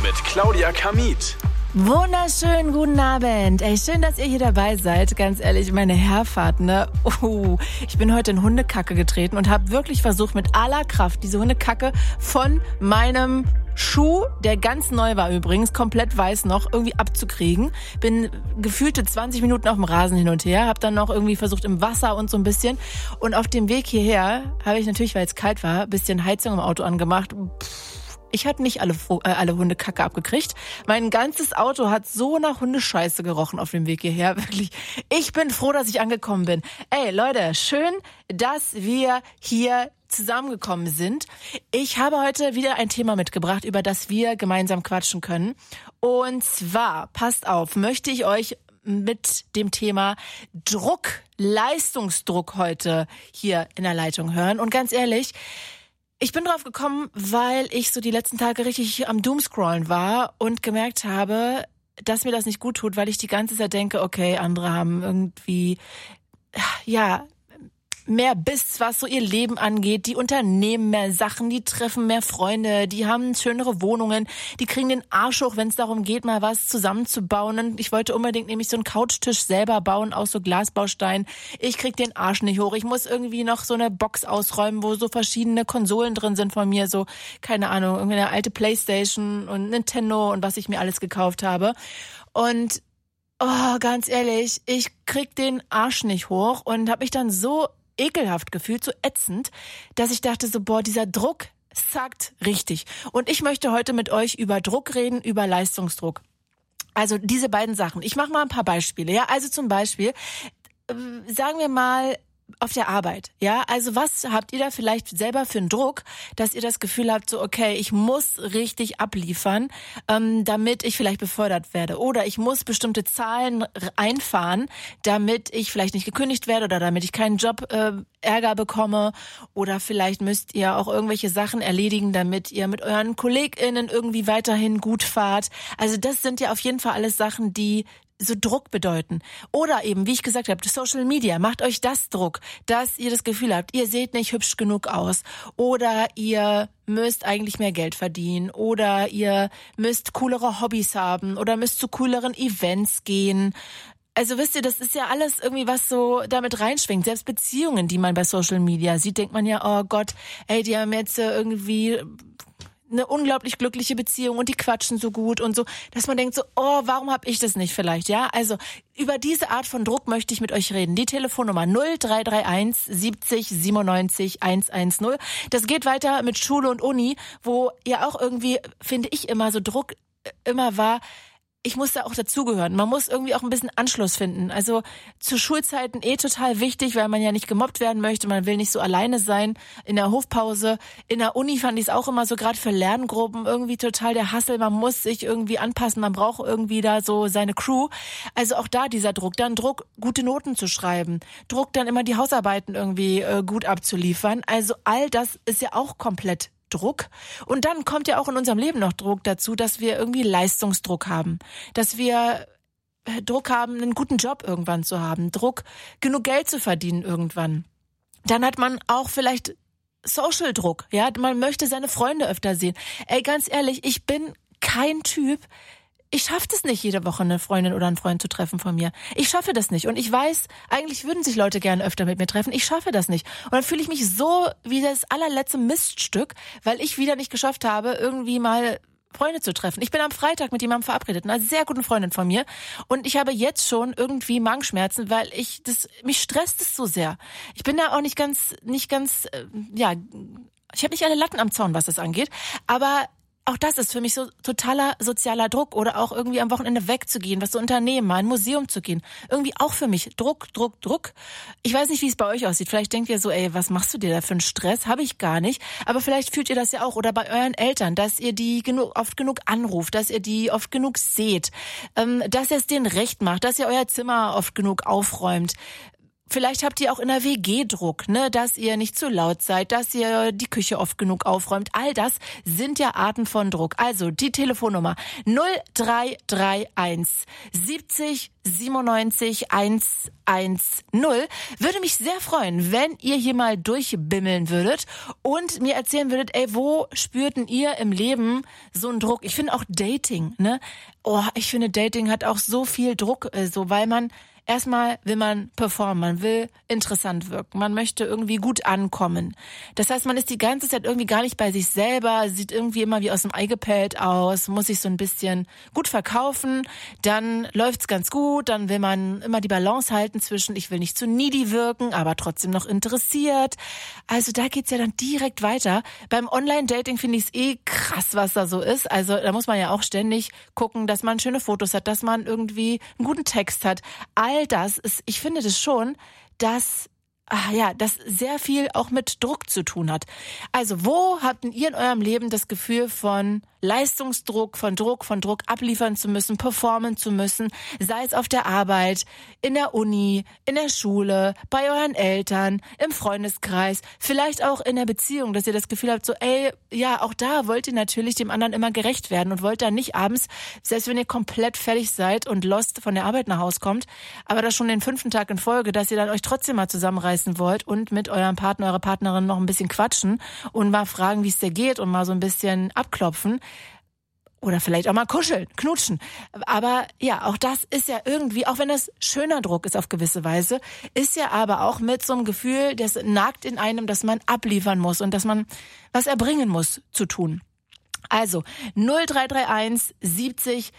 mit Claudia Kamit. Wunderschönen guten Abend. Ey, schön, dass ihr hier dabei seid. Ganz ehrlich, meine Herfahrt, ne? Ich bin heute in Hundekacke getreten und habe wirklich versucht, mit aller Kraft diese Hundekacke von meinem Schuh, der ganz neu war übrigens, komplett weiß noch, irgendwie abzukriegen. Bin gefühlte 20 Minuten auf dem Rasen hin und her, habe dann noch irgendwie versucht im Wasser und so ein bisschen. Und auf dem Weg hierher habe ich natürlich, weil es kalt war, ein bisschen Heizung im Auto angemacht. Ich hatte nicht alle Hundekacke abgekriegt. Mein ganzes Auto hat so nach Hundescheiße gerochen auf dem Weg hierher. Wirklich. Ich bin froh, dass ich angekommen bin. Ey, Leute, schön, dass wir hier zusammengekommen sind. Ich habe heute wieder ein Thema mitgebracht, über das wir gemeinsam quatschen können. Und zwar, passt auf, möchte ich euch mit dem Thema Druck, Leistungsdruck heute hier in der Leitung hören. Und ganz ehrlich, ich bin drauf gekommen, weil ich so die letzten Tage richtig am Doomscrollen war und gemerkt habe, dass mir das nicht gut tut, weil ich die ganze Zeit denke, okay, andere haben irgendwie, mehr Biss, was so ihr Leben angeht. Die unternehmen mehr Sachen, die treffen mehr Freunde, die haben schönere Wohnungen, die kriegen den Arsch hoch, wenn es darum geht, mal was zusammenzubauen. Und ich wollte unbedingt nämlich so einen Couchtisch selber bauen aus so Glasbausteinen. Ich krieg den Arsch nicht hoch. Ich muss irgendwie noch so eine Box ausräumen, wo so verschiedene Konsolen drin sind von mir. So, keine Ahnung, irgendwie eine alte Playstation und Nintendo und was ich mir alles gekauft habe. Und ganz ehrlich, ich krieg den Arsch nicht hoch und habe mich dann so ekelhaft gefühlt, so ätzend, dass ich dachte so, dieser Druck sagt richtig. Und ich möchte heute mit euch über Druck reden, über Leistungsdruck. Also diese beiden Sachen. Ich mache mal ein paar Beispiele. Ja, also zum Beispiel, sagen wir mal, auf der Arbeit, ja, also was habt ihr da vielleicht selber für einen Druck, dass ihr das Gefühl habt, so okay, ich muss richtig abliefern, damit ich vielleicht befördert werde, oder ich muss bestimmte Zahlen einfahren, damit ich vielleicht nicht gekündigt werde oder damit ich keinen Job Ärger bekomme, oder vielleicht müsst ihr auch irgendwelche Sachen erledigen, damit ihr mit euren KollegInnen irgendwie weiterhin gut fahrt. Also das sind ja auf jeden Fall alles Sachen, die so Druck bedeuten. Oder eben, wie ich gesagt habe, Social Media, macht euch das Druck, dass ihr das Gefühl habt, ihr seht nicht hübsch genug aus, oder ihr müsst eigentlich mehr Geld verdienen, oder ihr müsst coolere Hobbys haben, oder müsst zu cooleren Events gehen. Also wisst ihr, das ist ja alles irgendwie, was so damit reinschwingt. Selbst Beziehungen, die man bei Social Media sieht, denkt man ja, oh Gott, ey, die haben jetzt irgendwie eine unglaublich glückliche Beziehung und die quatschen so gut und so, dass man denkt so, oh, warum habe ich das nicht vielleicht, ja? Also über diese Art von Druck möchte ich mit euch reden. Die Telefonnummer 0331 70 97 110. Das geht weiter mit Schule und Uni, wo ja auch irgendwie, finde ich, immer so Druck immer war, ich muss da auch dazugehören. Man muss irgendwie auch ein bisschen Anschluss finden. Also zu Schulzeiten total wichtig, weil man ja nicht gemobbt werden möchte. Man will nicht so alleine sein in der Hofpause. In der Uni fand ich es auch immer so, gerade für Lerngruppen, irgendwie total der Hassel. Man muss sich irgendwie anpassen. Man braucht irgendwie da so seine Crew. Also auch da dieser Druck. Dann Druck, gute Noten zu schreiben. Druck, dann immer die Hausarbeiten irgendwie gut abzuliefern. Also all das ist ja auch komplett Druck. Und dann kommt ja auch in unserem Leben noch Druck dazu, dass wir irgendwie Leistungsdruck haben. Dass wir Druck haben, einen guten Job irgendwann zu haben. Druck, genug Geld zu verdienen irgendwann. Dann hat man auch vielleicht Social-Druck. Ja, man möchte seine Freunde öfter sehen. Ey, ganz ehrlich, ich bin kein Typ, ich schaffe das nicht, jede Woche eine Freundin oder einen Freund zu treffen von mir. Ich schaffe das nicht. Und ich weiß, eigentlich würden sich Leute gerne öfter mit mir treffen. Ich schaffe das nicht. Und dann fühle ich mich so wie das allerletzte Miststück, weil ich wieder nicht geschafft habe, irgendwie mal Freunde zu treffen. Ich bin am Freitag mit jemandem verabredet, einer sehr guten Freundin von mir. Und ich habe jetzt schon irgendwie Magenschmerzen, weil mich stresst es so sehr. Ich bin da auch nicht ganz, ich habe nicht alle Latten am Zaun, was das angeht. Aber auch das ist für mich so totaler sozialer Druck, oder auch irgendwie am Wochenende wegzugehen, was zu unternehmen, mal in ein Museum zu gehen. Irgendwie auch für mich Druck. Ich weiß nicht, wie es bei euch aussieht. Vielleicht denkt ihr so, ey, was machst du dir da für einen Stress? Habe ich gar nicht. Aber vielleicht fühlt ihr das ja auch. Oder bei euren Eltern, dass ihr die oft genug anruft, dass ihr die oft genug seht, dass ihr es denen recht macht, dass ihr euer Zimmer oft genug aufräumt. Vielleicht habt ihr auch in der WG Druck, ne, dass ihr nicht zu laut seid, dass ihr die Küche oft genug aufräumt. All das sind ja Arten von Druck. Also die Telefonnummer 0331 70 97 110. Würde mich sehr freuen, wenn ihr hier mal durchbimmeln würdet und mir erzählen würdet, wo spürten ihr im Leben so einen Druck? Ich finde auch Dating, ne? Ich finde Dating hat auch so viel Druck, weil man erstmal will man performen, man will interessant wirken, man möchte irgendwie gut ankommen. Das heißt, man ist die ganze Zeit irgendwie gar nicht bei sich selber, sieht irgendwie immer wie aus dem Ei gepellt aus, muss sich so ein bisschen gut verkaufen, dann läuft's ganz gut, dann will man immer die Balance halten zwischen, ich will nicht zu needy wirken, aber trotzdem noch interessiert. Also da geht's ja dann direkt weiter. Beim Online-Dating finde ich es krass, was da so ist. Also da muss man ja auch ständig gucken, dass man schöne Fotos hat, dass man irgendwie einen guten Text hat. All das ist, ich finde das schon, dass das sehr viel auch mit Druck zu tun hat. Also wo habt ihr in eurem Leben das Gefühl von Leistungsdruck, von Druck abliefern zu müssen, performen zu müssen, sei es auf der Arbeit, in der Uni, in der Schule, bei euren Eltern, im Freundeskreis, vielleicht auch in der Beziehung, dass ihr das Gefühl habt, so auch da wollt ihr natürlich dem anderen immer gerecht werden und wollt dann nicht abends, selbst wenn ihr komplett fertig seid und lost von der Arbeit nach Hause kommt, aber das schon den 5. Tag in Folge, dass ihr dann euch trotzdem mal zusammenreißen wollt und mit eurem Partner, eurer Partnerin noch ein bisschen quatschen und mal fragen, wie es dir geht und mal so ein bisschen abklopfen. Oder vielleicht auch mal kuscheln, knutschen. Aber ja, auch das ist ja irgendwie, auch wenn das schöner Druck ist auf gewisse Weise, ist ja aber auch mit so einem Gefühl, das nagt in einem, dass man abliefern muss und dass man was erbringen muss zu tun. Also 0331 70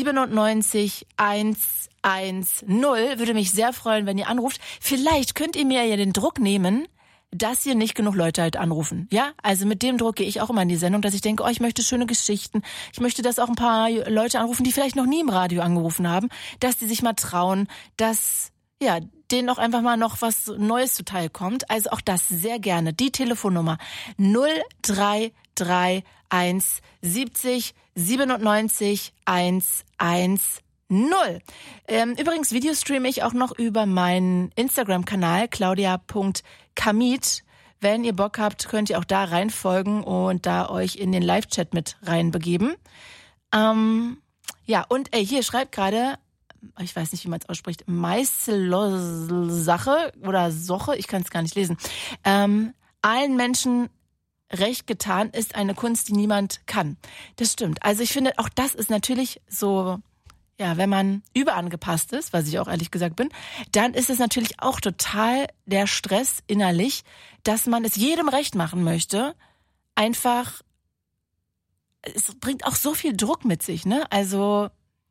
97 110. Würde mich sehr freuen, wenn ihr anruft. Vielleicht könnt ihr mir ja den Druck nehmen, dass hier nicht genug Leute halt anrufen. Ja, also mit dem Druck gehe ich auch immer in die Sendung, dass ich denke, ich möchte schöne Geschichten. Ich möchte, dass auch ein paar Leute anrufen, die vielleicht noch nie im Radio angerufen haben, dass die sich mal trauen, dass denen auch einfach mal noch was Neues zuteil kommt. Also auch das sehr gerne. Die Telefonnummer 0331 70 97 110. Übrigens Videostreame ich auch noch über meinen Instagram-Kanal claudia.kamit. Wenn ihr Bock habt, könnt ihr auch da reinfolgen und da euch in den Live-Chat mit reinbegeben. Und hier schreibt gerade, ich weiß nicht, wie man es ausspricht, Meißelsache oder Soche, ich kann es gar nicht lesen. Allen Menschen recht getan ist eine Kunst, die niemand kann. Das stimmt. Also ich finde, auch das ist natürlich so, wenn man überangepasst ist, was ich auch ehrlich gesagt bin, dann ist es natürlich auch total der Stress innerlich, dass man es jedem recht machen möchte. Einfach, es bringt auch so viel Druck mit sich, ne? Also,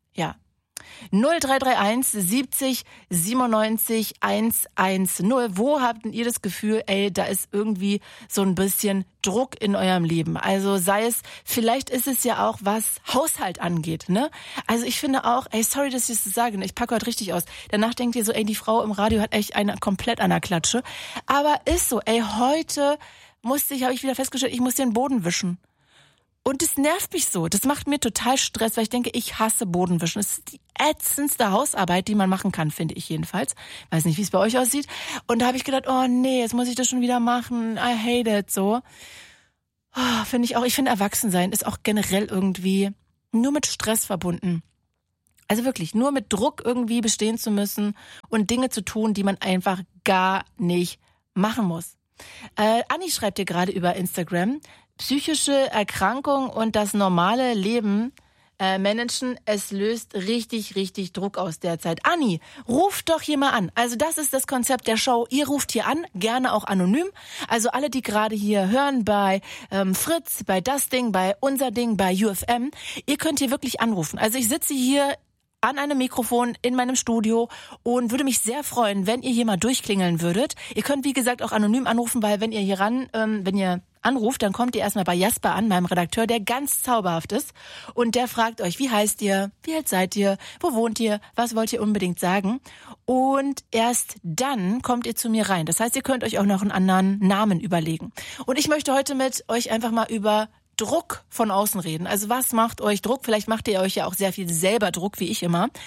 0331 70 97 110. Wo habt ihr das Gefühl, da ist irgendwie so ein bisschen Druck in eurem Leben? Also sei es, vielleicht ist es ja auch, was Haushalt angeht, ne? Also ich finde auch, sorry, dass ich das sage, ich packe heute richtig aus. Danach denkt ihr so, die Frau im Radio hat echt eine komplett an der Klatsche. Aber ist so, heute habe ich wieder festgestellt, ich muss den Boden wischen. Und das nervt mich so. Das macht mir total Stress, weil ich denke, ich hasse Bodenwischen. Das ist die ätzendste Hausarbeit, die man machen kann, finde ich jedenfalls. Weiß nicht, wie es bei euch aussieht. Und da habe ich gedacht, jetzt muss ich das schon wieder machen. I hate it, so. Finde ich auch. Ich finde, Erwachsensein ist auch generell irgendwie nur mit Stress verbunden. Also wirklich, nur mit Druck irgendwie bestehen zu müssen und Dinge zu tun, die man einfach gar nicht machen muss. Anni schreibt dir gerade über Instagram, psychische Erkrankung und das normale Leben managen, es löst richtig, richtig Druck aus derzeit. Anni, ruft doch hier mal an. Also das ist das Konzept der Show. Ihr ruft hier an, gerne auch anonym. Also alle, die gerade hier hören bei Fritz, bei Das Ding, bei Unser Ding, bei UFM, ihr könnt hier wirklich anrufen. Also ich sitze hier an einem Mikrofon in meinem Studio und würde mich sehr freuen, wenn ihr hier mal durchklingeln würdet. Ihr könnt, wie gesagt, auch anonym anrufen, weil wenn ihr hier wenn ihr anruft, dann kommt ihr erstmal bei Jasper an, meinem Redakteur, der ganz zauberhaft ist und der fragt euch, wie heißt ihr, wie alt seid ihr, wo wohnt ihr, was wollt ihr unbedingt sagen und erst dann kommt ihr zu mir rein. Das heißt, ihr könnt euch auch noch einen anderen Namen überlegen. Und ich möchte heute mit euch einfach mal über Druck von außen reden. Also was macht euch Druck? Vielleicht macht ihr euch ja auch sehr viel selber Druck, wie ich immer.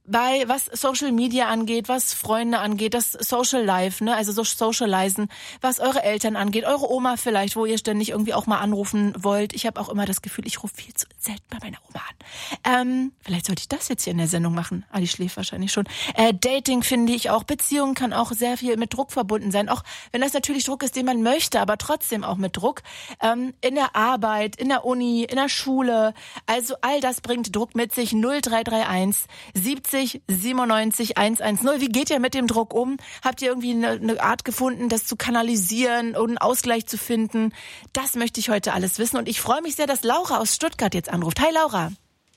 was Social Media angeht, was Freunde angeht, das Social Life, ne, also so Socialisen, was eure Eltern angeht, eure Oma vielleicht, wo ihr ständig irgendwie auch mal anrufen wollt. Ich habe auch immer das Gefühl, ich rufe viel zu selten bei meiner Oma an. Vielleicht sollte ich das jetzt hier in der Sendung machen. Die schläft wahrscheinlich schon. Dating finde ich auch, Beziehungen kann auch sehr viel mit Druck verbunden sein, auch wenn das natürlich Druck ist, den man möchte, aber trotzdem auch mit Druck. In der Arbeit, in der Uni, in der Schule, also all das bringt Druck mit sich. 0331 70 97 110. Wie geht ihr mit dem Druck um? Habt ihr irgendwie eine Art gefunden, das zu kanalisieren und einen Ausgleich zu finden? Das möchte ich heute alles wissen. Und ich freue mich sehr, dass Laura aus Stuttgart jetzt anruft. Hi Laura.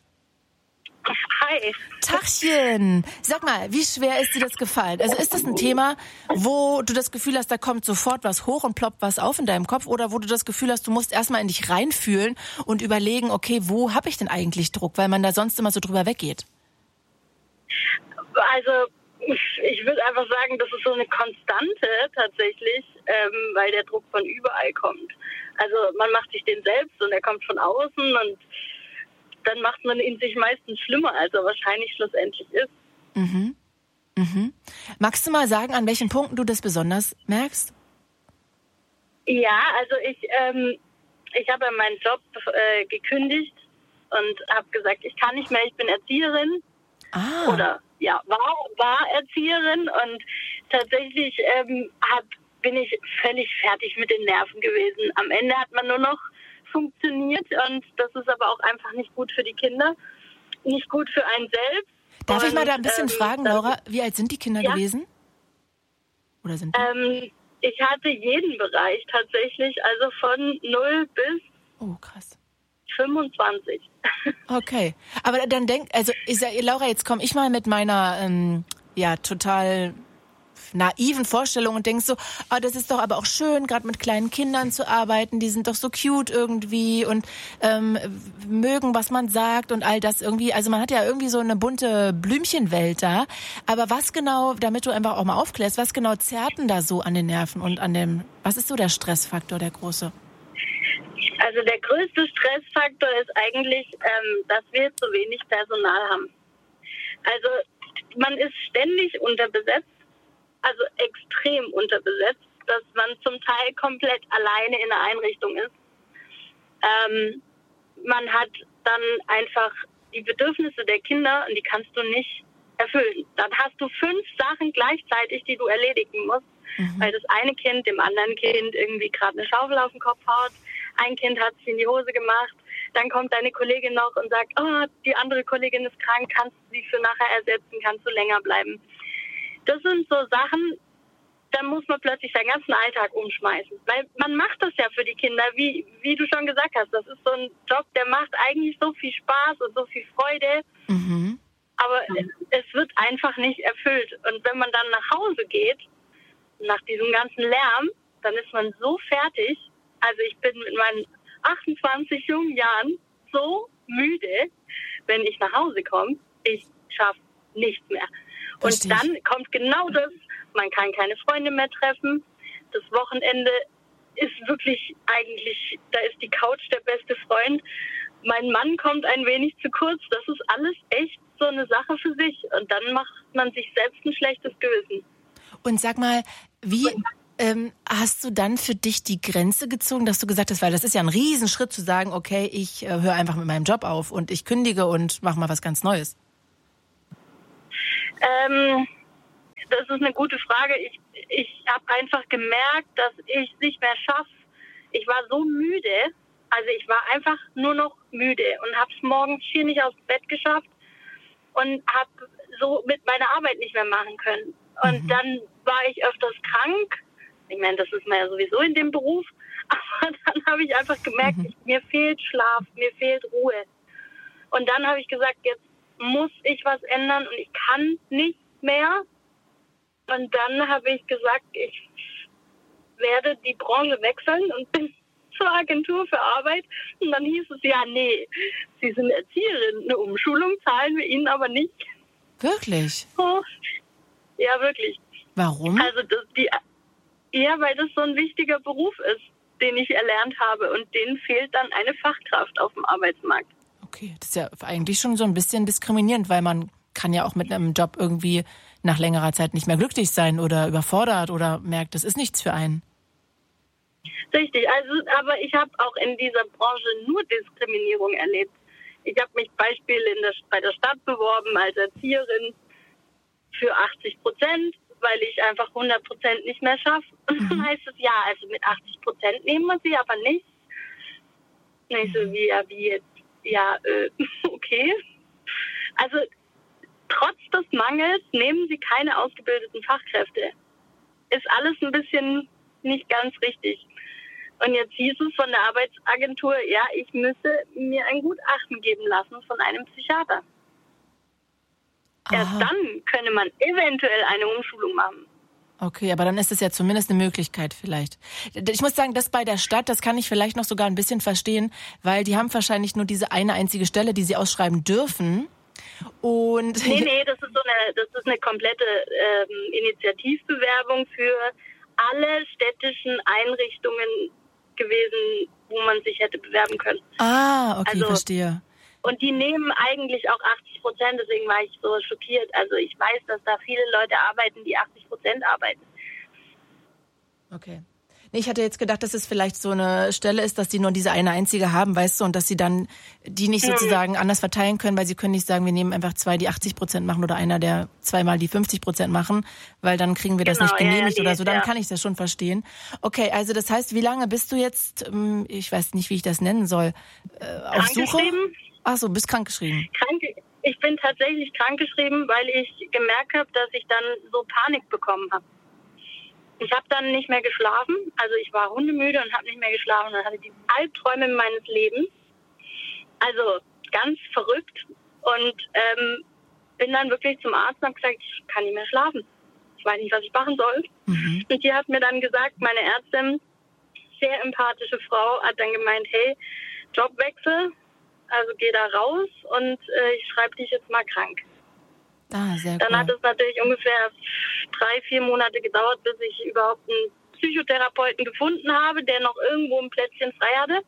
Hi. Tachchen. Sag mal, wie schwer ist dir das gefallen? Also ist das ein Thema, wo du das Gefühl hast, da kommt sofort was hoch und ploppt was auf in deinem Kopf? Oder wo du das Gefühl hast, du musst erstmal in dich reinfühlen und überlegen, okay, wo habe ich denn eigentlich Druck? Weil man da sonst immer so drüber weggeht. Also ich würde einfach sagen, das ist so eine Konstante tatsächlich, weil der Druck von überall kommt. Also man macht sich den selbst und er kommt von außen und dann macht man ihn sich meistens schlimmer, als er wahrscheinlich schlussendlich ist. Mhm. Mhm. Magst du mal sagen, an welchen Punkten du das besonders merkst? Ja, also ich habe meinen Job gekündigt und habe gesagt, ich kann nicht mehr, ich bin Erzieherin. Oder ja, war Erzieherin und tatsächlich bin ich völlig fertig mit den Nerven gewesen. Am Ende hat man nur noch funktioniert und das ist aber auch einfach nicht gut für die Kinder, nicht gut für einen selbst. Darf ich mal da ein bisschen fragen, Laura, wie alt sind die Kinder gewesen? Oder sind die? Ich hatte jeden Bereich tatsächlich, also von 0 bis krass. 25. Okay, aber dann Laura, jetzt komme ich mal mit meiner total naiven Vorstellung und denkst so, das ist doch aber auch schön, gerade mit kleinen Kindern zu arbeiten, die sind doch so cute irgendwie und mögen, was man sagt und all das irgendwie, also man hat ja irgendwie so eine bunte Blümchenwelt da, aber was genau, damit du einfach auch mal aufklärst, was genau zerrt denn da so an den Nerven und was ist so der Stressfaktor, der große? Also der größte Stressfaktor ist eigentlich, dass wir zu wenig Personal haben. Also man ist ständig unterbesetzt, also extrem unterbesetzt, dass man zum Teil komplett alleine in der Einrichtung ist. Man hat dann einfach die Bedürfnisse der Kinder und die kannst du nicht erfüllen. Dann hast du 5 Sachen gleichzeitig, die du erledigen musst, weil das eine Kind dem anderen Kind irgendwie gerade eine Schaufel auf den Kopf haut. Ein Kind hat sich in die Hose gemacht, dann kommt deine Kollegin noch und sagt, die andere Kollegin ist krank, kannst du sie für nachher ersetzen, kannst du länger bleiben. Das sind so Sachen, da muss man plötzlich seinen ganzen Alltag umschmeißen. Weil man macht das ja für die Kinder, wie du schon gesagt hast. Das ist so ein Job, der macht eigentlich so viel Spaß und so viel Freude. Mhm. Aber es wird einfach nicht erfüllt. Und wenn man dann nach Hause geht, nach diesem ganzen Lärm, dann ist man so fertig. Also ich bin mit meinen 28 jungen Jahren so müde, wenn ich nach Hause komme. Ich schaffe nichts mehr. Und dann kommt genau das, man kann keine Freunde mehr treffen. Das Wochenende ist wirklich eigentlich, da ist die Couch der beste Freund. Mein Mann kommt ein wenig zu kurz. Das ist alles echt so eine Sache für sich. Und dann macht man sich selbst ein schlechtes Gewissen. Und sag mal, wie hast du dann für dich die Grenze gezogen, dass du gesagt hast, weil das ist ja ein Riesenschritt zu sagen, okay, ich höre einfach mit meinem Job auf und ich kündige und mache mal was ganz Neues? Das ist eine gute Frage. Ich habe einfach gemerkt, dass ich es nicht mehr schaffe. Ich war so müde, also ich war einfach nur noch müde und habe es morgens schier nicht aus dem Bett geschafft und habe so mit meiner Arbeit nicht mehr machen können. Und dann war ich öfters krank. Ich meine, das ist man ja sowieso in dem Beruf. Aber dann habe ich einfach gemerkt, mir fehlt Schlaf, mir fehlt Ruhe. Und dann habe ich gesagt, jetzt muss ich was ändern und ich kann nicht mehr. Und dann habe ich gesagt, ich werde die Branche wechseln und bin zur Agentur für Arbeit. Und dann hieß es, ja, nee, Sie sind Erzieherin, eine Umschulung zahlen wir Ihnen aber nicht. Wirklich? Oh, ja, wirklich. Warum? Also weil das so ein wichtiger Beruf ist, den ich erlernt habe und denen fehlt dann eine Fachkraft auf dem Arbeitsmarkt. Okay, das ist ja eigentlich schon so ein bisschen diskriminierend, weil man kann ja auch mit einem Job irgendwie nach längerer Zeit nicht mehr glücklich sein oder überfordert oder merkt, das ist nichts für einen. Richtig, aber ich habe auch in dieser Branche nur Diskriminierung erlebt. Ich habe mich bei der Stadt beworben als Erzieherin für 80%, weil ich einfach 100% nicht mehr schaffe. Und dann heißt es, ja, also mit 80% nehmen wir sie, aber nicht. Nicht so wie jetzt, okay. Also trotz des Mangels nehmen sie keine ausgebildeten Fachkräfte. Ist alles ein bisschen nicht ganz richtig. Und jetzt hieß es von der Arbeitsagentur, ja, ich müsse mir ein Gutachten geben lassen von einem Psychiater. Erst dann könne man eventuell eine Umschulung machen. Okay, aber dann ist es ja zumindest eine Möglichkeit vielleicht. Ich muss sagen, das bei der Stadt, das kann ich vielleicht noch sogar ein bisschen verstehen, weil die haben wahrscheinlich nur diese eine einzige Stelle, die sie ausschreiben dürfen. Und Nee, das ist eine komplette Initiativbewerbung für alle städtischen Einrichtungen gewesen, wo man sich hätte bewerben können. Ah, okay, verstehe. Und die nehmen eigentlich auch 80%, deswegen war ich so schockiert. Also ich weiß, dass da viele Leute arbeiten, die 80% arbeiten. Okay. Nee, ich hatte jetzt gedacht, dass es vielleicht so eine Stelle ist, dass die nur diese eine einzige haben, weißt du, und dass sie dann die nicht sozusagen anders verteilen können, weil sie können nicht sagen, wir nehmen einfach 2, die 80% machen oder einer, der 2-mal die 50% machen, weil dann kriegen wir das nicht genehmigt oder so. Dann kann ich das schon verstehen. Okay, also das heißt, wie lange bist du jetzt, ich weiß nicht, wie ich das nennen soll, auf Suche? Ach so, bist krankgeschrieben. Ich bin tatsächlich krankgeschrieben, weil ich gemerkt habe, dass ich dann so Panik bekommen habe. Ich habe dann nicht mehr geschlafen, also ich war hundemüde und habe nicht mehr geschlafen und hatte die Albträume meines Lebens. Also ganz verrückt und bin dann wirklich zum Arzt und habe gesagt, ich kann nicht mehr schlafen. Ich weiß nicht, was ich machen soll. Und die hat mir dann gesagt, meine Ärztin, sehr empathische Frau, hat dann gemeint, hey, Jobwechsel, also geh da raus und ich schreibe dich jetzt mal krank. Sehr dann hat es natürlich ungefähr 3-4 Monate gedauert, bis ich überhaupt einen Psychotherapeuten gefunden habe, der noch irgendwo ein Plätzchen frei hatte.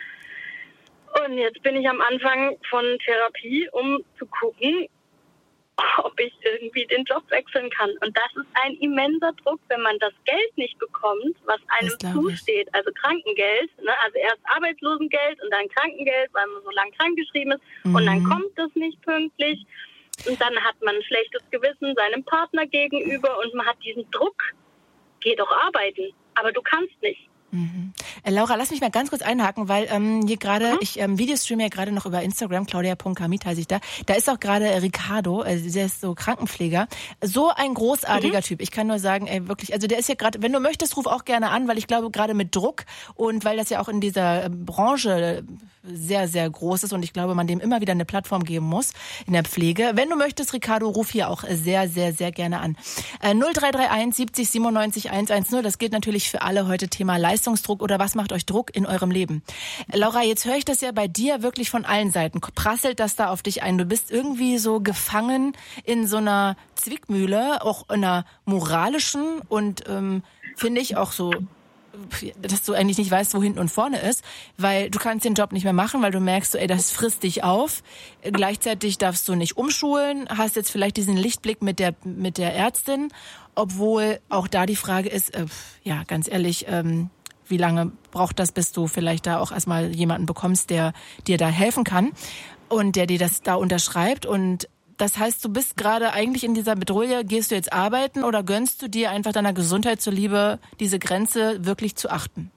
Und jetzt bin ich am Anfang von Therapie, um zu gucken, ob ich irgendwie den Job wechseln kann. Und das ist ein immenser Druck, wenn man das Geld nicht bekommt, was einem zusteht. Also Krankengeld, ne? Also erst Arbeitslosengeld und dann Krankengeld, weil man so lange krankgeschrieben ist. Und dann kommt das nicht pünktlich. Und dann hat man ein schlechtes Gewissen seinem Partner gegenüber und man hat diesen Druck, geh doch arbeiten, aber du kannst nicht. Laura, lass mich mal ganz kurz einhaken, weil hier gerade, ich Videostreame ja gerade noch über Instagram, claudia.kamit heiße ich da. Da ist auch gerade Ricardo, der ist so Krankenpfleger. So ein großartiger Typ. Ich kann nur sagen, ey, wirklich, also der ist ja gerade, wenn du möchtest, ruf auch gerne an, weil ich glaube, gerade mit Druck und weil das ja auch in dieser Branche sehr, sehr groß ist und ich glaube, man dem immer wieder eine Plattform geben muss in der Pflege. Wenn du möchtest, Ricardo, ruf hier auch sehr, sehr, sehr gerne an. 0331 70 97 110, das gilt natürlich für alle heute, Thema Leistungsdruck oder was macht euch Druck in eurem Leben? Laura, jetzt höre ich das ja bei dir wirklich von allen Seiten. Prasselt das da auf dich ein? Du bist irgendwie so gefangen in so einer Zwickmühle, auch in einer moralischen und finde ich auch so, dass du eigentlich nicht weißt, wo hinten und vorne ist, weil du kannst den Job nicht mehr machen, weil du merkst, so, ey, das frisst dich auf. Gleichzeitig darfst du nicht umschulen, hast jetzt vielleicht diesen Lichtblick mit der Ärztin, obwohl auch da die Frage ist, ja, ganz ehrlich, wie lange braucht das, bis du vielleicht da auch erstmal jemanden bekommst, der dir da helfen kann und der dir das da unterschreibt. Und das heißt, du bist gerade eigentlich in dieser Bedrohung, gehst du jetzt arbeiten oder gönnst du dir einfach deiner Gesundheit zuliebe, diese Grenze wirklich zu achten?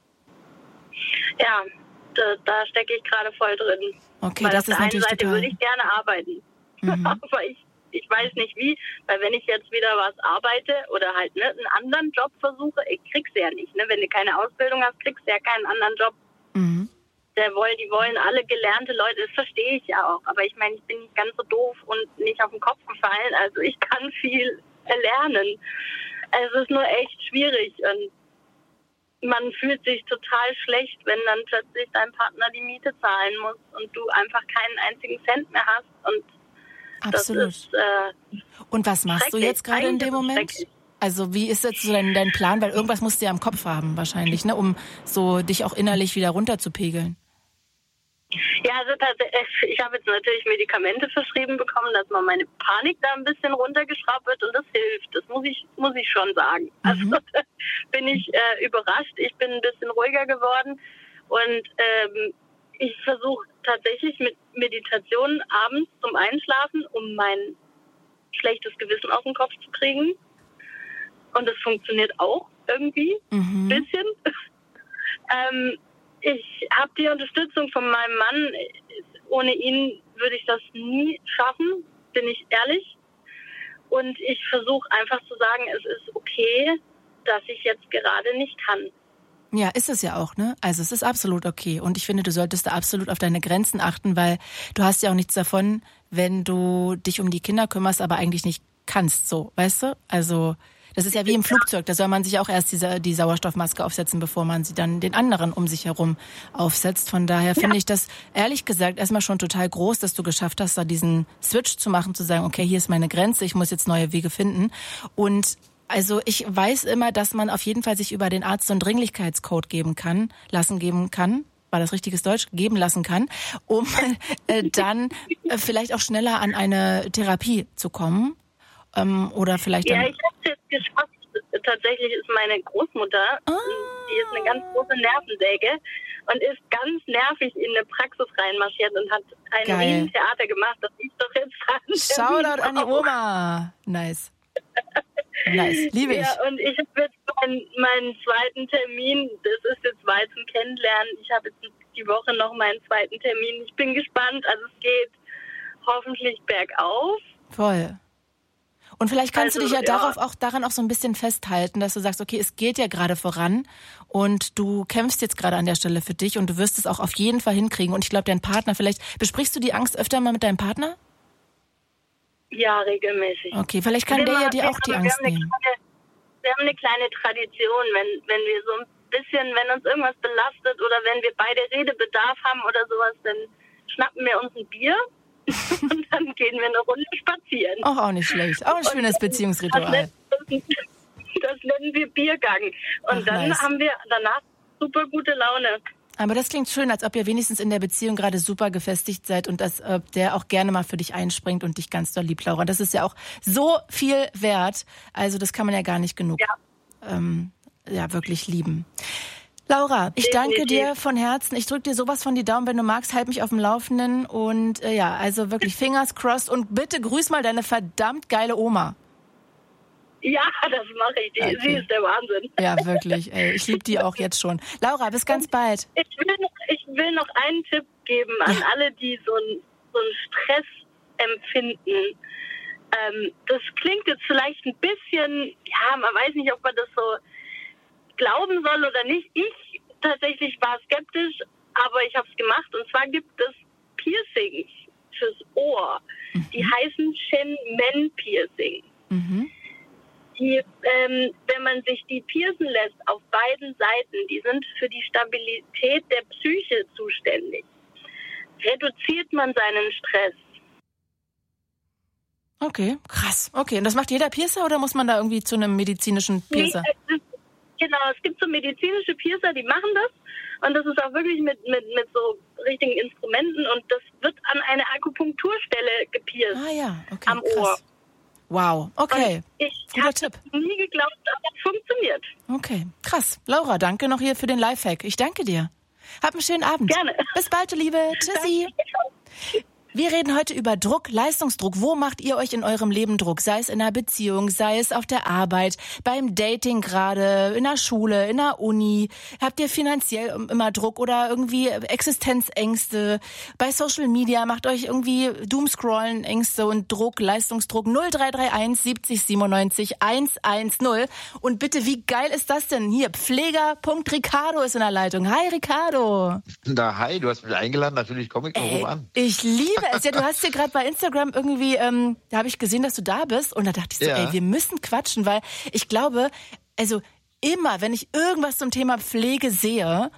Ja, da stecke ich gerade voll drin. Okay, weil das ist natürlich total. Auf der einen Seite würde ich gerne arbeiten, aber ich weiß nicht wie, weil wenn ich jetzt wieder was arbeite oder halt einen anderen Job versuche, ich krieg's ja nicht. Ne? Wenn du keine Ausbildung hast, kriegst du ja keinen anderen Job. Die wollen alle gelernte Leute, das verstehe ich ja auch. Aber ich meine, ich bin nicht ganz so doof und nicht auf den Kopf gefallen. Also ich kann viel lernen. Es ist nur echt schwierig und man fühlt sich total schlecht, wenn dann plötzlich dein Partner die Miete zahlen muss und du einfach keinen einzigen Cent mehr hast. Und absolut. Das ist, und was machst du jetzt gerade in dem Moment? Also wie ist jetzt so dein Plan? Weil irgendwas musst du ja im Kopf haben wahrscheinlich, ne, um so dich auch innerlich wieder runterzupegeln. Ja, also tatsächlich, ich habe jetzt natürlich Medikamente verschrieben bekommen, dass man meine Panik da ein bisschen runtergeschraubt wird und das hilft. Das muss ich schon sagen. Also da bin ich überrascht. Ich bin ein bisschen ruhiger geworden und ich versuche tatsächlich mit Meditation abends zum Einschlafen, um mein schlechtes Gewissen aus dem Kopf zu kriegen. Und das funktioniert auch irgendwie ein bisschen. Ich habe die Unterstützung von meinem Mann. Ohne ihn würde ich das nie schaffen, bin ich ehrlich. Und ich versuche einfach zu sagen, es ist okay, dass ich jetzt gerade nicht kann. Ja, ist es ja auch, ne? Also es ist absolut okay. Und ich finde, du solltest da absolut auf deine Grenzen achten, weil du hast ja auch nichts davon, wenn du dich um die Kinder kümmerst, aber eigentlich nicht kannst, so, weißt du? Also das ist ja wie im Flugzeug, da soll man sich auch erst die Sauerstoffmaske aufsetzen, bevor man sie dann den anderen um sich herum aufsetzt. Von daher finde ich das, ehrlich gesagt, erstmal schon total groß, dass du geschafft hast, da diesen Switch zu machen, zu sagen, okay, hier ist meine Grenze, ich muss jetzt neue Wege finden. Und also ich weiß immer, dass man auf jeden Fall sich über den Arzt so einen Dringlichkeitscode geben kann. War das richtiges Deutsch? Geben lassen kann, um dann vielleicht auch schneller an eine Therapie zu kommen. Oder vielleicht dann... Ja, ich habe es jetzt geschafft. Tatsächlich ist meine Großmutter, die ist eine ganz große Nervensäge und ist ganz nervig in eine Praxis reinmarschiert und hat ein riesen Theater gemacht, dass ich doch jetzt Shoutout an die Oma. Nice. Nice, liebe ich. Ja, und ich habe jetzt meinen zweiten Termin, das ist jetzt Weizen kennenlernen. Ich habe jetzt die Woche noch meinen zweiten Termin. Ich bin gespannt, also es geht hoffentlich bergauf. Voll. Und vielleicht kannst du dich ja daran auch so ein bisschen festhalten, dass du sagst, okay, es geht ja gerade voran und du kämpfst jetzt gerade an der Stelle für dich und du wirst es auch auf jeden Fall hinkriegen. Und ich glaube, dein Partner, vielleicht besprichst du die Angst öfter mal mit deinem Partner? Ja, regelmäßig. Okay, vielleicht kann der ja dir auch die Angst nehmen. Wir haben eine kleine Tradition, wenn wir so ein bisschen, wenn uns irgendwas belastet oder wenn wir beide Redebedarf haben oder sowas, dann schnappen wir uns ein Bier. Und dann gehen wir eine Runde spazieren. Auch nicht schlecht. Auch ein schönes Beziehungsritual. Das nennen wir Biergang. Und dann haben wir danach super gute Laune. Aber das klingt schön, als ob ihr wenigstens in der Beziehung gerade super gefestigt seid und dass der auch gerne mal für dich einspringt und dich ganz doll liebt, Laura. Das ist ja auch so viel wert. Also das kann man ja gar nicht genug wirklich lieben. Laura, ich danke dir von Herzen. Ich drücke dir sowas von die Daumen, wenn du magst, halt mich auf dem Laufenden. Und also wirklich Fingers crossed. Und bitte grüß mal deine verdammt geile Oma. Ja, das mache ich. Okay. Sie ist der Wahnsinn. Ja, wirklich. Ey, ich liebe die auch jetzt schon. Laura, bis ganz bald. Ich will noch einen Tipp geben an alle, die so einen Stress empfinden. Das klingt jetzt vielleicht ein bisschen, man weiß nicht, ob man das so glauben soll oder nicht. Ich tatsächlich war skeptisch, aber ich habe es gemacht. Und zwar gibt es Piercings fürs Ohr. Die heißen Shen-Men Piercing. Die, wenn man sich die piercen lässt auf beiden Seiten, die sind für die Stabilität der Psyche zuständig. Reduziert man seinen Stress. Okay, krass. Okay, und das macht jeder Piercer oder muss man da irgendwie zu einem medizinischen Piercer? Nee, genau, es gibt so medizinische Piercer, die machen das. Und das ist auch wirklich mit so richtigen Instrumenten. Und das wird an eine Akupunkturstelle gepierst. Ah ja, okay, am krass. Ohr. Wow, okay. Ich habe nie geglaubt, aber es funktioniert. Okay, krass. Laura, danke noch hier für den Lifehack. Ich danke dir. Hab einen schönen Abend. Gerne. Bis bald, du Liebe. Tschüssi. Wir reden heute über Druck, Leistungsdruck. Wo macht ihr euch in eurem Leben Druck? Sei es in einer Beziehung, sei es auf der Arbeit, beim Dating gerade, in der Schule, in der Uni. Habt ihr finanziell immer Druck oder irgendwie Existenzängste? Bei Social Media macht euch irgendwie Doomscrollen Ängste und Druck, Leistungsdruck 0331 70 97 110. Und bitte, wie geil ist das denn? Hier, Pfleger.Ricardo ist in der Leitung. Hi, Ricardo. Na, hi, du hast mich eingeladen, natürlich komme ich noch an. Ich liebe es. Ja, du hast dir gerade bei Instagram irgendwie, da habe ich gesehen, dass du da bist und da dachte ich so, ey, wir müssen quatschen, weil ich glaube, also immer, wenn ich irgendwas zum Thema Pflege sehe,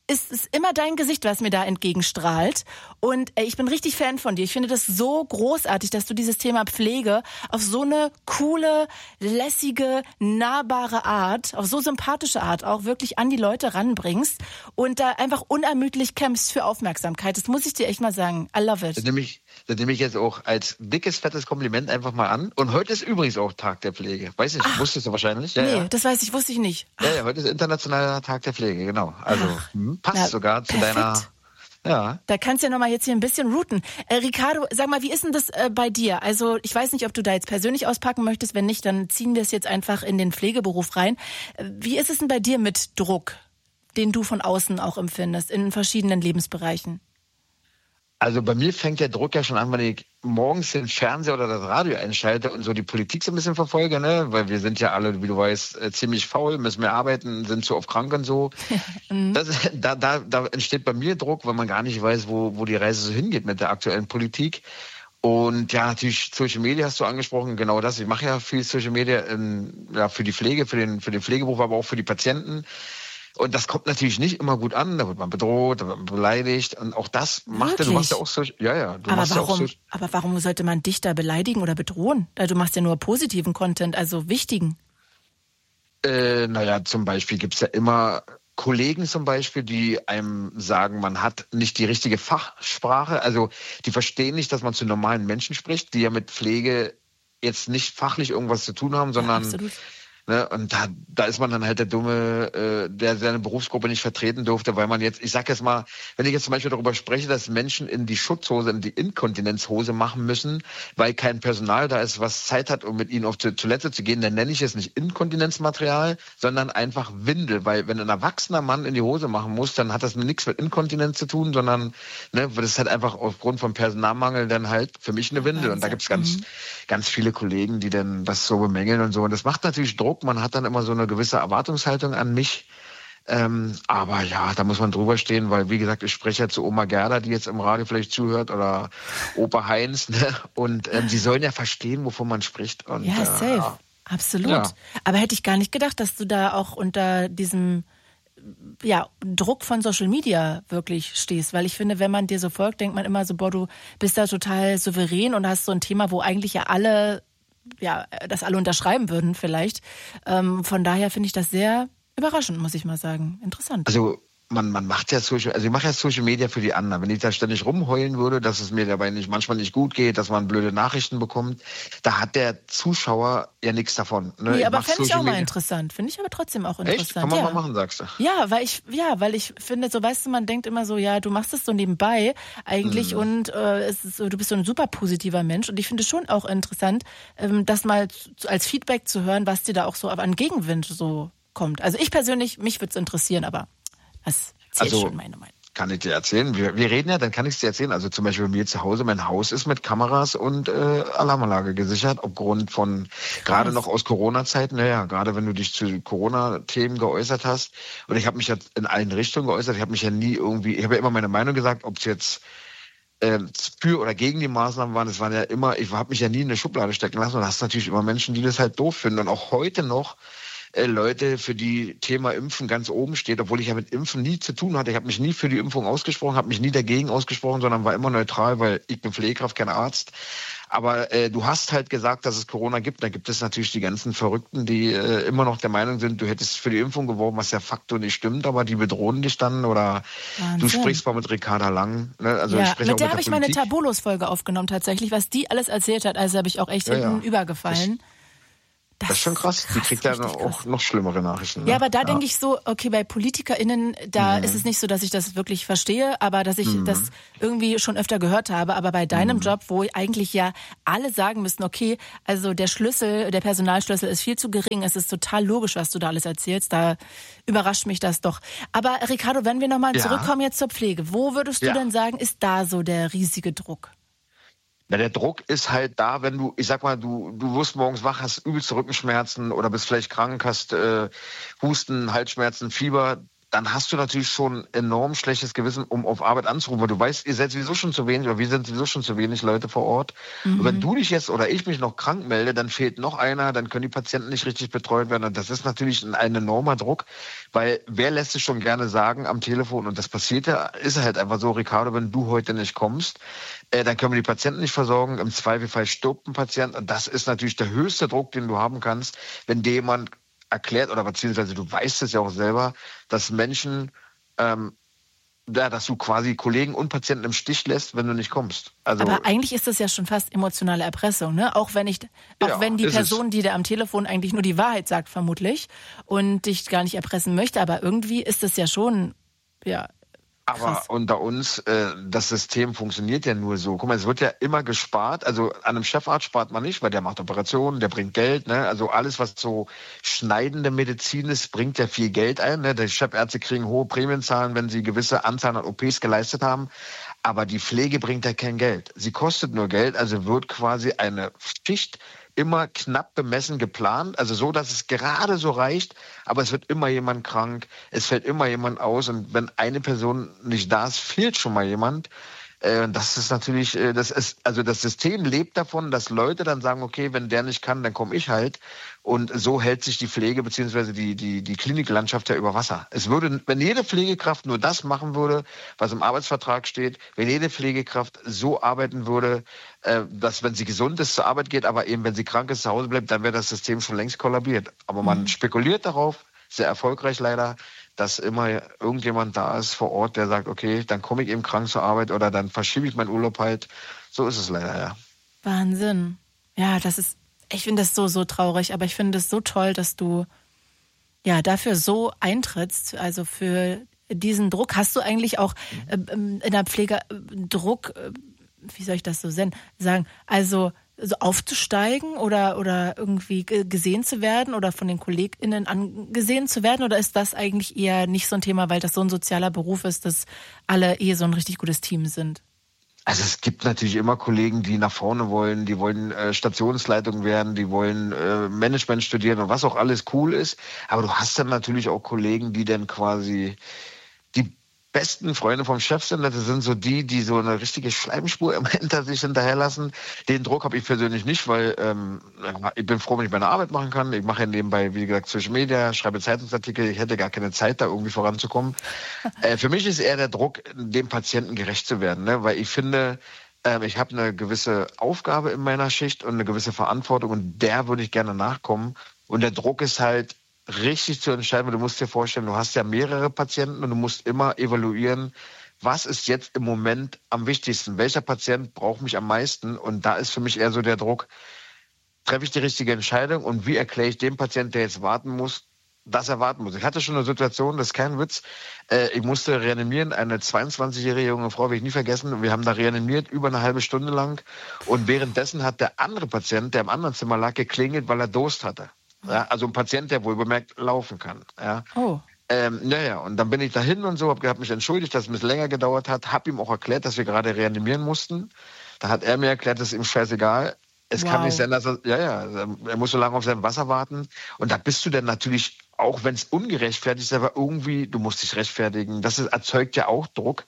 ist es immer dein Gesicht, was mir da entgegenstrahlt. Und ich bin richtig Fan von dir. Ich finde das so großartig, dass du dieses Thema Pflege auf so eine coole, lässige, nahbare Art, auf so sympathische Art auch wirklich an die Leute ranbringst und da einfach unermüdlich kämpfst für Aufmerksamkeit. Das muss ich dir echt mal sagen. I love it. Das nehme ich jetzt auch als dickes, fettes Kompliment einfach mal an. Und heute ist übrigens auch Tag der Pflege. Weiß nicht, wusstest du wahrscheinlich? Ja. Das wusste ich nicht. Ja, heute ist internationaler Tag der Pflege, genau. Also passt sogar zu perfekt. deiner... Ja. Da kannst du ja nochmal jetzt hier ein bisschen routen. Ricardo, sag mal, wie ist denn das bei dir? Also ich weiß nicht, ob du da jetzt persönlich auspacken möchtest. Wenn nicht, dann ziehen wir es jetzt einfach in den Pflegeberuf rein. Wie ist es denn bei dir mit Druck, den du von außen auch empfindest, in verschiedenen Lebensbereichen? Also bei mir fängt der Druck ja schon an, wenn ich morgens den Fernseher oder das Radio einschalte und so die Politik so ein bisschen verfolge, ne? Weil wir sind ja alle, wie du weißt, ziemlich faul, müssen mehr arbeiten, sind zu oft krank und so. Da entsteht bei mir Druck, weil man gar nicht weiß, wo die Reise so hingeht mit der aktuellen Politik. Und ja, natürlich Social Media hast du angesprochen, genau das. Ich mache ja viel Social Media für die Pflege, für den Pflegeberuf, aber auch für die Patienten. Und das kommt natürlich nicht immer gut an, da wird man bedroht, da wird man beleidigt und auch das macht du machst ja auch so, Aber warum sollte man dich da beleidigen oder bedrohen? Du machst ja nur positiven Content, also wichtigen. Zum Beispiel gibt's ja immer Kollegen zum Beispiel, die einem sagen, man hat nicht die richtige Fachsprache, also die verstehen nicht, dass man zu normalen Menschen spricht, die ja mit Pflege jetzt nicht fachlich irgendwas zu tun haben, sondern... Ja, absolut. Ne, und da ist man dann halt der Dumme, der seine Berufsgruppe nicht vertreten durfte, weil man jetzt, ich sag jetzt mal, wenn ich jetzt zum Beispiel darüber spreche, dass Menschen in die Schutzhose, in die Inkontinenzhose machen müssen, weil kein Personal da ist, was Zeit hat, um mit ihnen auf die Toilette zu gehen, dann nenne ich es nicht Inkontinenzmaterial, sondern einfach Windel, weil wenn ein erwachsener Mann in die Hose machen muss, dann hat das nichts mit Inkontinenz zu tun, sondern das ist halt einfach aufgrund von Personalmangel dann halt für mich eine Windel. Und da gibt's ganz viele Kollegen, die dann das so bemängeln und so. Und das macht natürlich Druck. Man hat dann immer so eine gewisse Erwartungshaltung an mich. Aber ja, da muss man drüber stehen, weil, wie gesagt, ich spreche ja zu Oma Gerda, die jetzt im Radio vielleicht zuhört, oder Opa Heinz. Ne? Und die sollen ja verstehen, wovon man spricht. Und, ja, safe. Absolut. Ja. Aber hätte ich gar nicht gedacht, dass du da auch unter diesem Druck von Social Media wirklich stehst. Weil ich finde, wenn man dir so folgt, denkt man immer so, boah, du bist da total souverän und hast so ein Thema, wo eigentlich das alle unterschreiben würden vielleicht. Von daher finde ich das sehr überraschend, muss ich mal sagen. Interessant. Also man macht ja ich mache ja Social Media für die anderen. Wenn ich da ständig rumheulen würde, dass es mir dabei manchmal nicht gut geht, dass man blöde Nachrichten bekommt, da hat der Zuschauer ja nichts davon. Ne? Nee, aber fände ich auch mal interessant. Finde ich aber trotzdem auch interessant. Echt? Kann man mal machen, sagst du? Ja, weil ich finde, so weißt du, man denkt immer so, ja, du machst es so nebenbei eigentlich und du bist so ein super positiver Mensch und ich finde es schon auch interessant, das mal als Feedback zu hören, was dir da auch so an Gegenwind so kommt. Also ich persönlich, mich würde es interessieren, aber das erzählt schon meine Meinung. Kann ich dir erzählen. Wir reden ja, dann kann ich es dir erzählen. Also zum Beispiel bei mir zu Hause, mein Haus ist mit Kameras und Alarmanlage gesichert, aufgrund von, gerade noch aus Corona-Zeiten, gerade wenn du dich zu Corona-Themen geäußert hast. Und ich habe mich ja in allen Richtungen geäußert. Ich habe mich ja nie ich habe ja immer meine Meinung gesagt, ob es jetzt für oder gegen die Maßnahmen waren. Das waren ja immer, ich habe mich ja nie in eine Schublade stecken lassen. Und da hast natürlich immer Menschen, die das halt doof finden. Und auch heute noch Leute, für die Thema Impfen ganz oben steht, obwohl ich ja mit Impfen nie zu tun hatte. Ich habe mich nie für die Impfung ausgesprochen, habe mich nie dagegen ausgesprochen, sondern war immer neutral, weil ich bin Pflegekraft, kein Arzt. Aber du hast halt gesagt, dass es Corona gibt. Da gibt es natürlich die ganzen Verrückten, die immer noch der Meinung sind, du hättest für die Impfung geworben, was ja facto nicht stimmt, aber die bedrohen dich dann. Oder Wahnsinn. Du sprichst mal mit Ricarda Lang. Ne? Also ja, mit der habe ich meine Tabulos-Folge aufgenommen tatsächlich, was die alles erzählt hat. Also habe ich auch echt hinten übergefallen. Das ist schon krass. Die kriegt ja auch noch schlimmere Nachrichten. Ne? Ja, aber da denke ich so, okay, bei PolitikerInnen, da ist es nicht so, dass ich das wirklich verstehe, aber dass ich das irgendwie schon öfter gehört habe. Aber bei deinem Job, wo eigentlich ja alle sagen müssen, okay, also der Personalschlüssel ist viel zu gering, es ist total logisch, was du da alles erzählst, da überrascht mich das doch. Aber Ricardo, wenn wir nochmal zurückkommen jetzt zur Pflege, wo würdest du denn sagen, ist da so der riesige Druck? Na, der Druck ist halt da, wenn du, ich sag mal, du wirst morgens wach, hast übelste Rückenschmerzen oder bist vielleicht krank, hast Husten, Halsschmerzen, Fieber. dann hast du natürlich schon enorm schlechtes Gewissen, um auf Arbeit anzurufen, weil du weißt, ihr seid sowieso schon zu wenig oder wir sind sowieso schon zu wenig Leute vor Ort. Und wenn du dich jetzt oder ich mich noch krank melde, dann fehlt noch einer, dann können die Patienten nicht richtig betreut werden. Und das ist natürlich ein enormer Druck, weil wer lässt sich schon gerne sagen am Telefon, und das passiert ja, ist halt einfach so, Ricardo, wenn du heute nicht kommst, dann können wir die Patienten nicht versorgen, im Zweifelfall stirbt ein Patient. Und das ist natürlich der höchste Druck, den du haben kannst, wenn dir jemand erklärt, oder beziehungsweise du weißt es ja auch selber, dass Menschen, dass du quasi Kollegen und Patienten im Stich lässt, wenn du nicht kommst. Also, aber eigentlich ist das ja schon fast emotionale Erpressung, ne? Auch wenn die Person, die da am Telefon eigentlich nur die Wahrheit sagt, vermutlich, und dich gar nicht erpressen möchte, aber irgendwie ist das ja schon, ja. Krass. Aber unter uns, das System funktioniert ja nur so. Guck mal, es wird ja immer gespart. Also an einem Chefarzt spart man nicht, weil der macht Operationen, der bringt Geld. Ne? Also alles, was so schneidende Medizin ist, bringt ja viel Geld ein. Ne? Die Chefärzte kriegen hohe Prämienzahlen, wenn sie gewisse Anzahl an OPs geleistet haben. Aber die Pflege bringt ja kein Geld. Sie kostet nur Geld, also wird quasi eine Schicht immer knapp bemessen geplant, also so, dass es gerade so reicht, aber es wird immer jemand krank, es fällt immer jemand aus, und wenn eine Person nicht da ist, fehlt schon mal jemand. Das ist natürlich, also das System lebt davon, dass Leute dann sagen, okay, wenn der nicht kann, dann komme ich halt. Und so hält sich die Pflege bzw. die Kliniklandschaft ja über Wasser. Es würde, wenn jede Pflegekraft nur das machen würde, was im Arbeitsvertrag steht, wenn jede Pflegekraft so arbeiten würde, dass, wenn sie gesund ist, zur Arbeit geht, aber eben, wenn sie krank ist, zu Hause bleibt, dann wäre das System schon längst kollabiert. Aber man spekuliert darauf, sehr erfolgreich leider, dass immer irgendjemand da ist vor Ort, der sagt, okay, dann komme ich eben krank zur Arbeit oder dann verschiebe ich meinen Urlaub halt. So ist es leider, ja. Wahnsinn. Ja, ich finde das so traurig, aber ich finde es so toll, dass du ja dafür so eintrittst, also für diesen Druck. Hast du eigentlich auch in der Pflege Druck, wie soll ich das so sagen, also so aufzusteigen oder irgendwie gesehen zu werden oder von den KollegInnen angesehen zu werden? Oder ist das eigentlich eher nicht so ein Thema, weil das so ein sozialer Beruf ist, dass alle so ein richtig gutes Team sind? Also es gibt natürlich immer Kollegen, die nach vorne wollen, die wollen Stationsleitung werden, die wollen Management studieren und was auch alles cool ist. Aber du hast dann natürlich auch Kollegen, die dann quasi die besten Freunde vom Chef sind. Das sind so die so eine richtige Schleimspur immer hinter sich hinterherlassen. Den Druck habe ich persönlich nicht, weil ich bin froh, wenn ich meine Arbeit machen kann. Ich mache ja nebenbei, wie gesagt, Social Media, schreibe Zeitungsartikel. Ich hätte gar keine Zeit, da irgendwie voranzukommen. Für mich ist eher der Druck, dem Patienten gerecht zu werden, ne? Weil ich finde, ich habe eine gewisse Aufgabe in meiner Schicht und eine gewisse Verantwortung, und der würde ich gerne nachkommen. Und der Druck ist halt, richtig zu entscheiden, weil du musst dir vorstellen, du hast ja mehrere Patienten und du musst immer evaluieren, was ist jetzt im Moment am wichtigsten, welcher Patient braucht mich am meisten, und da ist für mich eher so der Druck, treffe ich die richtige Entscheidung und wie erkläre ich dem Patienten, der jetzt warten muss, dass er warten muss. Ich hatte schon eine Situation, das ist kein Witz, ich musste reanimieren, eine 22-jährige junge Frau, will ich nie vergessen, wir haben da reanimiert, über eine halbe Stunde lang, und währenddessen hat der andere Patient, der im anderen Zimmer lag, geklingelt, weil er Durst hatte. Ja, also ein Patient, der wohlbemerkt laufen kann. Ja. Oh. Und dann bin ich dahin und so, habe mich entschuldigt, dass es ein bisschen länger gedauert hat, habe ihm auch erklärt, dass wir gerade reanimieren mussten. Da hat er mir erklärt, das ist ihm scheißegal. Es kann nicht sein, dass er muss so lange auf sein Wasser warten. Und da bist du dann natürlich, auch wenn es ungerechtfertigt ist, aber irgendwie, du musst dich rechtfertigen. Das erzeugt ja auch Druck.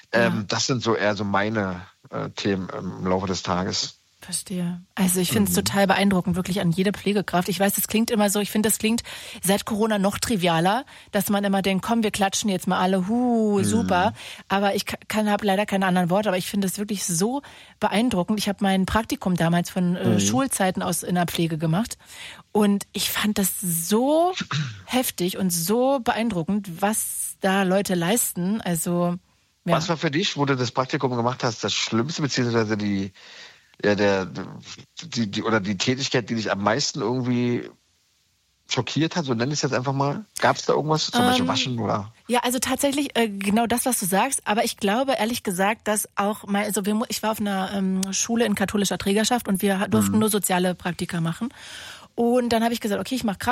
Das sind so eher so meine Themen im Laufe des Tages. Verstehe. Also ich finde es total beeindruckend, wirklich an jede Pflegekraft. Ich weiß, das klingt immer so, ich finde, das klingt seit Corona noch trivialer, dass man immer denkt, komm, wir klatschen jetzt mal alle, super. Aber ich habe leider keine anderen Worte, aber ich finde es wirklich so beeindruckend. Ich habe mein Praktikum damals von Schulzeiten aus in der Pflege gemacht, und ich fand das so heftig und so beeindruckend, was da Leute leisten. Also ja. Was war für dich, wo du das Praktikum gemacht hast, das Schlimmste, beziehungsweise die Tätigkeit, die dich am meisten irgendwie schockiert hat, so nenne ich es jetzt einfach mal? Gab es da irgendwas, zum Beispiel Waschen oder? Ja, also tatsächlich genau das, was du sagst, aber ich glaube ehrlich gesagt, dass auch ich war auf einer Schule in katholischer Trägerschaft und wir durften nur soziale Praktika machen, und dann habe ich gesagt, okay, ich mache